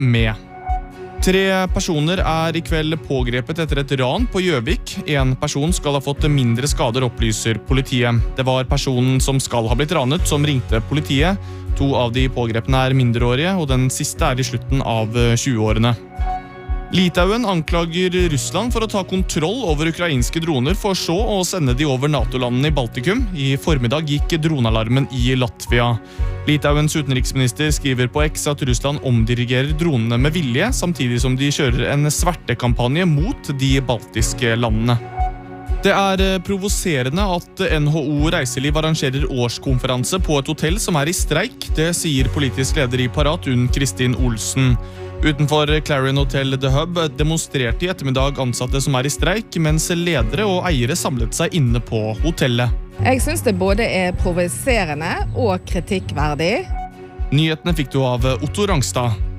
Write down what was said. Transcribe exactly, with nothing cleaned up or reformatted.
med. Tre personer er i kveld pågrepet etter et ran på Gjøvik. En person skal ha fått mindre skader, opplyser politiet. Det var personen som skal ha blitt ranet som ringte politiet. To av de pågrepene er mindreårige, og den siste er i slutten av tjueårene. Litauen anklager Russland for å ta kontroll over ukrainske droner for så å sende de over NATO-landene i Baltikum. I formiddag gikk dronealarmen i Latvia. Litauens utenriksminister skriver på X at Russland omdirigerer dronene med vilje, samtidig som de kjører en svertekampanje mot de baltiske landene. Det er provoserende at N H O Reiseliv arrangerer årskonferanse på et hotell som er i streik. Det sier politisk leder i Parat, Unn Kristin Olsen. Utenfor Clarion Hotel The Hub demonstrerte i ettermiddag ansatte som er i streik, mens ledere og eiere samlet seg inne på hotellet. Jeg synes det både er provoserende og kritikkverdig. Nyhetene fikk du av Otto Rangstad.